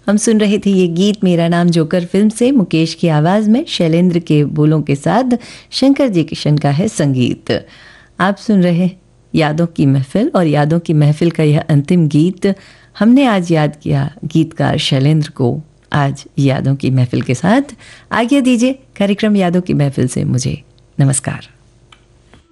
हम सुन रहे थे ये गीत मेरा नाम जोकर फिल्म से, मुकेश की आवाज़ में, शैलेंद्र के बोलों के साथ शंकर जी किशन का है संगीत। आप सुन रहे यादों की महफिल, और यादों की महफिल का यह अंतिम गीत हमने आज याद किया गीतकार शैलेंद्र को। आज यादों की महफिल के साथ आज्ञा दीजिए कार्यक्रम यादों की महफिल से मुझे। नमस्कार।